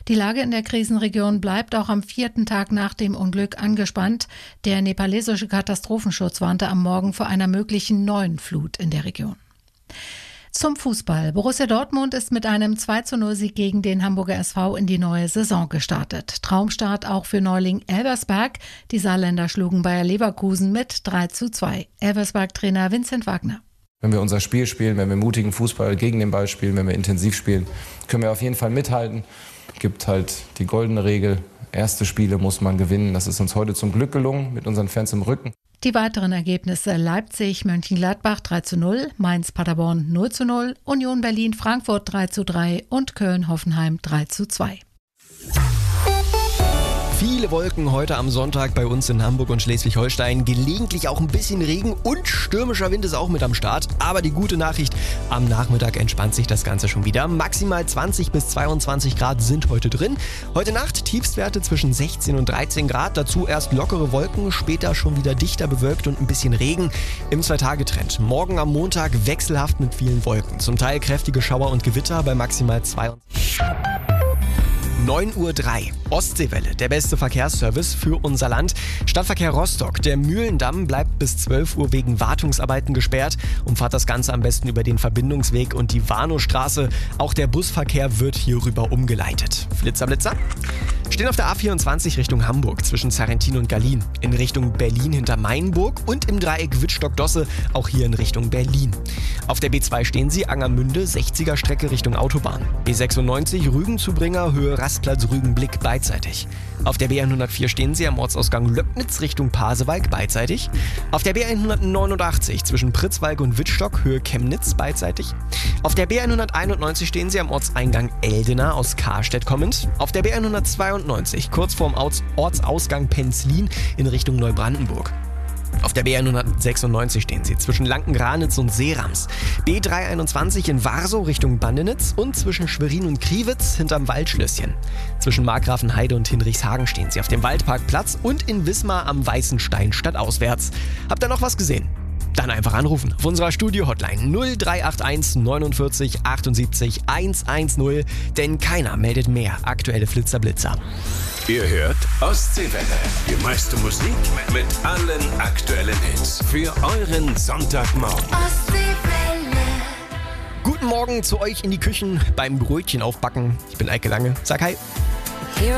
Die Lage in der Krisenregion bleibt auch am 4. Tag nach dem Unglück angespannt. Der nepalesische Katastrophenschutz warnte am Morgen vor einer möglichen neuen Flut in der Region. Zum Fußball. Borussia Dortmund ist mit einem 2:0-Sieg gegen den Hamburger SV in die neue Saison gestartet. Traumstart auch für Neuling Elversberg. Die Saarländer schlugen Bayer Leverkusen mit 3:2. Elversberg-Trainer Vincent Wagner. Wenn wir unser Spiel spielen, wenn wir mutigen Fußball gegen den Ball spielen, wenn wir intensiv spielen, können wir auf jeden Fall mithalten. Gibt halt die goldene Regel, erste Spiele muss man gewinnen. Das ist uns heute zum Glück gelungen, mit unseren Fans im Rücken. Die weiteren Ergebnisse: Leipzig, Mönchengladbach 3:0, Mainz, Paderborn 0:0, Union Berlin, Frankfurt 3:3 und Köln, Hoffenheim 3:2. Viele Wolken heute am Sonntag bei uns in Hamburg und Schleswig-Holstein. Gelegentlich auch ein bisschen Regen und stürmischer Wind ist auch mit am Start. Aber die gute Nachricht, am Nachmittag entspannt sich das Ganze schon wieder. Maximal 20 bis 22 Grad sind heute drin. Heute Nacht Tiefstwerte zwischen 16 und 13 Grad. Dazu erst lockere Wolken, später schon wieder dichter bewölkt und ein bisschen Regen im 2-Tage-Trend. Morgen am Montag wechselhaft mit vielen Wolken. Zum Teil kräftige Schauer und Gewitter bei maximal 22. 9:03 Uhr. Ostseewelle, der beste Verkehrsservice für unser Land. Stadtverkehr Rostock. Der Mühlendamm bleibt bis 12 Uhr wegen Wartungsarbeiten gesperrt. Umfahrt das Ganze am besten über den Verbindungsweg und die Warnowstraße. Auch der Busverkehr wird hierüber umgeleitet. Flitzer, Blitzer. Stehen auf der A24 Richtung Hamburg zwischen Sarrentin und Gallien. In Richtung Berlin hinter Mainburg und im Dreieck Wittstock-Dosse, auch hier in Richtung Berlin. Auf der B2 stehen Sie Angermünde, 60er Strecke Richtung Autobahn. B96 Rügen-Zubringer, Höhe Rastplatz Rügenblick beidseitig. Auf der B104 stehen Sie am Ortsausgang Löcknitz Richtung Pasewalk beidseitig. Auf der B189 zwischen Pritzwalk und Wittstock, Höhe Chemnitz beidseitig. Auf der B191 stehen Sie am Ortseingang Eldena aus Karstedt kommend. Auf der B192 kurz vorm Ortsausgang Penzlin in Richtung Neubrandenburg. Auf der B196 stehen Sie zwischen Lanken-Granitz und Seerams. B321 in Warsow Richtung Bandenitz und zwischen Schwerin und Kriwitz hinterm Waldschlösschen. Zwischen Markgrafenheide und Hinrichshagen stehen Sie auf dem Waldparkplatz und in Wismar am Weißen Stein stadtauswärts. Habt ihr noch was gesehen? Dann einfach anrufen auf unserer Studio-Hotline 0381 49 78 110, denn keiner meldet mehr aktuelle Flitzer-Blitzer. Ihr hört Ostseewelle, die meiste Musik mit allen aktuellen Hits für euren Sonntagmorgen. Ostseewelle. Guten Morgen zu euch in die Küchen beim Brötchen aufbacken. Ich bin Eike Lange. Sag hi.